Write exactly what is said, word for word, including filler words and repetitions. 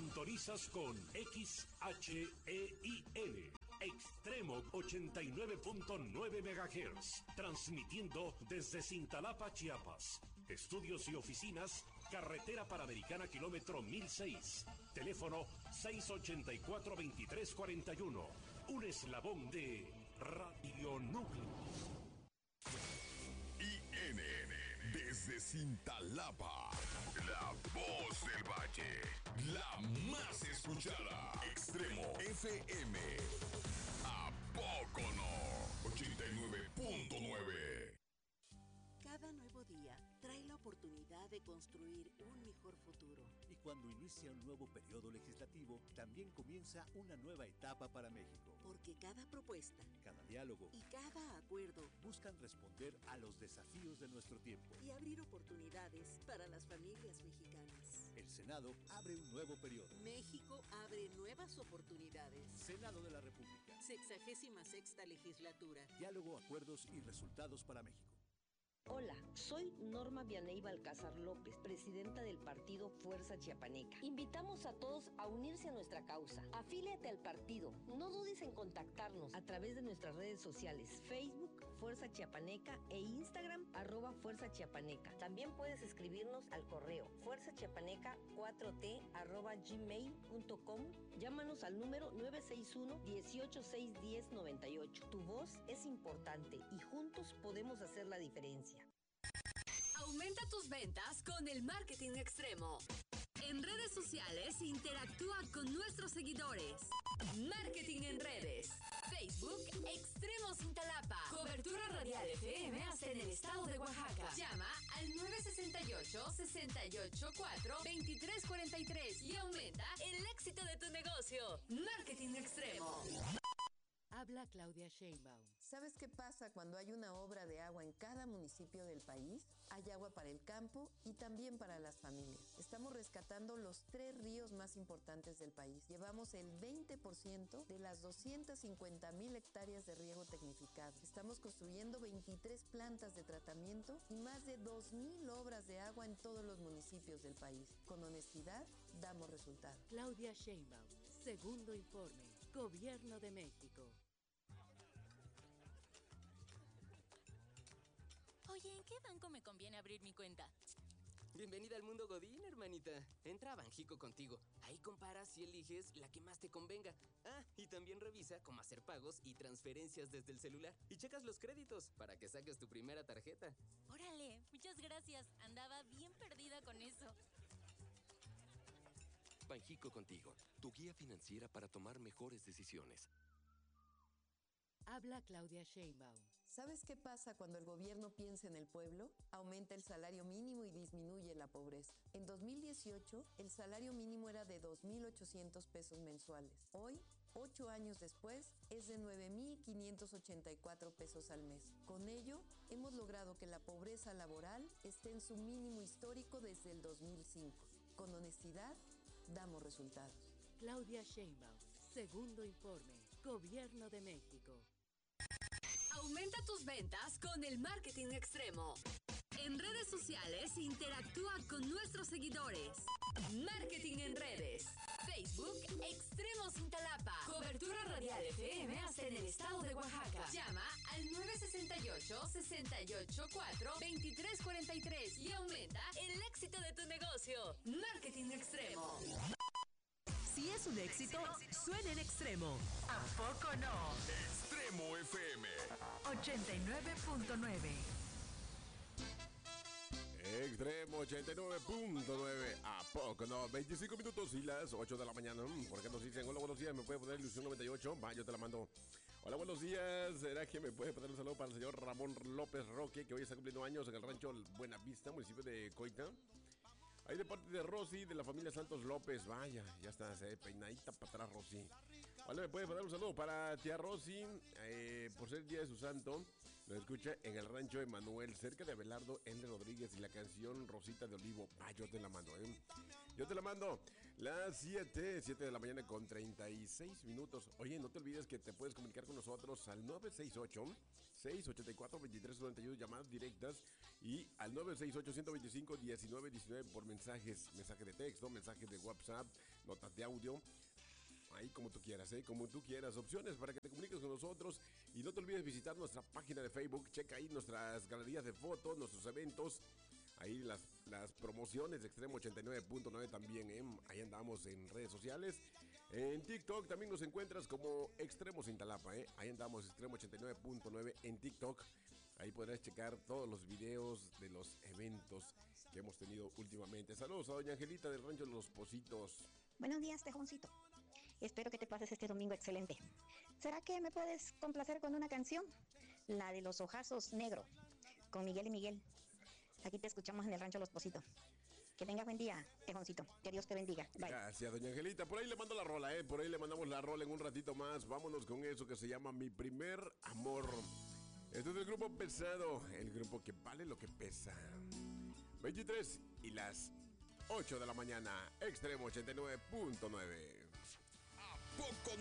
Sintonizas con X H E I N, Extremo ochenta y nueve punto nueve megahertz, transmitiendo desde Cintalapa, Chiapas. Estudios y oficinas, Carretera Panamericana, kilómetro mil seis. Teléfono seis ochenta y cuatro, veintitrés cuarenta y uno. Un eslabón de Radio Núcleo. I N N, desde Cintalapa, la voz del valle, la más escuchada. Extremo F M. ¿A poco no? ochenta y nueve punto nueve. Cada nuevo día trae la oportunidad de construir un mejor futuro. Y cuando inicia un nuevo periodo legislativo, también comienza una nueva etapa para México. Porque cada propuesta, cada diálogo y cada acuerdo buscan responder a los desafíos de nuestro tiempo y abrir oportunidades para las familias mexicanas. El Senado abre un nuevo periodo. México abre nuevas oportunidades. Senado de la República. Sexagésima sexta legislatura. Diálogo, acuerdos y resultados para México. Hola, soy Norma Vianey Balcázar López, presidenta del partido Fuerza Chiapaneca. Invitamos a todos a unirse a nuestra causa. Afíliate al partido. No dudes en contactarnos a través de nuestras redes sociales, Facebook, Fuerza Chiapaneca e Instagram, arroba Fuerza Chiapaneca. También puedes escribirnos al correo fuerzachiapaneca cuatro t arroba gmail punto com. Llámanos al número nueve seis uno, uno ocho seis uno cero nueve ocho. Tu voz es importante y juntos podemos hacer la diferencia. Aumenta tus ventas con el marketing extremo. En redes sociales, interactúa con nuestros seguidores. Marketing en redes. Facebook, Extremo Cintalapa. Cobertura radial F M hasta en el estado de Oaxaca. Llama al nueve seis ocho, seis ocho cuatro, dos tres cuatro tres y aumenta el éxito de tu negocio. Marketing extremo. Habla Claudia Sheinbaum. ¿Sabes qué pasa cuando hay una obra de agua en cada municipio del país? Hay agua para el campo y también para las familias. Estamos rescatando los tres ríos más importantes del país. Llevamos el veinte por ciento de las doscientas cincuenta mil hectáreas de riego tecnificado. Estamos construyendo veintitrés plantas de tratamiento y más de dos mil obras de agua en todos los municipios del país. Con honestidad, damos resultados. Claudia Sheinbaum, segundo informe, Gobierno de México. Oye, ¿en qué banco me conviene abrir mi cuenta? Bienvenida al mundo Godín, hermanita. Entra a Banjico Contigo. Ahí comparas y eliges la que más te convenga. Ah, y también revisa cómo hacer pagos y transferencias desde el celular. Y checas los créditos para que saques tu primera tarjeta. Órale, muchas gracias. Andaba bien perdida con eso. Banjico Contigo, tu guía financiera para tomar mejores decisiones. Habla Claudia Sheinbaum. ¿Sabes qué pasa cuando el gobierno piensa en el pueblo? Aumenta el salario mínimo y disminuye la pobreza. En dos mil dieciocho, el salario mínimo era de dos mil ochocientos pesos mensuales. Hoy, ocho años después, es de nueve mil quinientos ochenta y cuatro pesos al mes. Con ello, hemos logrado que la pobreza laboral esté en su mínimo histórico desde el dos mil cinco. Con honestidad, damos resultados. Claudia Sheinbaum, segundo informe, Gobierno de México. Aumenta tus ventas con el marketing extremo. En redes sociales, interactúa con nuestros seguidores. Marketing en redes. Facebook, Extremo Cintalapa. Cobertura radial F M hasta en el estado de Oaxaca. Llama al nueve seis ocho, seis ocho cuatro, dos tres cuatro tres y aumenta el éxito de tu negocio. Marketing extremo. Si es un éxito, suena en Extremo. ¿A poco no? Extremo F M ochenta y nueve punto nueve. Extremo ochenta y nueve punto nueve. ¿A poco no? veinticinco minutos y las ocho de la mañana. ¿Por qué nos dicen hola, buenos días? ¿Me puede poner ilusión noventa y ocho? Va, yo te la mando. Hola, buenos días. ¿Será que me puede poner un saludo para el señor Ramón López Roque, que hoy está cumpliendo años en el rancho Buenavista, municipio de Coita? Ahí de parte de Rosy, de la familia Santos López. Vaya, ya está, se peinadita para atrás, Rosy. Vale, me puede mandar un saludo para tía Rosy, eh, por ser el día de su santo. Nos escucha en el rancho Emanuel, cerca de Abelardo N. Rodríguez, y la canción Rosita de Olivo. Ah, yo te la mando, ¿eh? Yo te la mando. Las siete, siete de la mañana con treinta y seis minutos. Oye, no te olvides que te puedes comunicar con nosotros al nueve seis ocho, seis ocho cuatro, dos tres nueve uno, llamadas directas, y al nueve seis ocho, uno dos cinco, uno nueve uno nueve por mensajes, mensaje de texto, mensajes de WhatsApp, notas de audio. Ahí como tú quieras, ¿eh? Como tú quieras. Opciones para que te comuniques con nosotros. Y no te olvides visitar nuestra página de Facebook. Checa ahí nuestras galerías de fotos, nuestros eventos. Ahí las, las promociones de Extremo ochenta y nueve punto nueve también, ¿eh? Ahí andamos en redes sociales. En TikTok también nos encuentras como Extremo Cintalapa, ¿eh? Ahí andamos, Extremo ochenta y nueve punto nueve en TikTok. Ahí podrás checar todos los videos de los eventos que hemos tenido últimamente. Saludos a doña Angelita del Rancho Los Pocitos. Buenos días, Tejoncito. Espero que te pases este domingo excelente. ¿Será que me puedes complacer con una canción? La de Los Ojazos Negro, con Miguel y Miguel. Aquí te escuchamos en el Rancho Los Pocitos. Que tengas buen día, Tejoncito. Que Dios te bendiga. Bye. Gracias, doña Angelita. Por ahí le mando la rola, ¿eh? Por ahí le mandamos la rola en un ratito más. Vámonos con eso que se llama Mi Primer Amor. Este es el grupo pesado, el grupo que vale lo que pesa. veintitrés y las ocho de la mañana, Extremo ochenta y nueve punto nueve. ¿A poco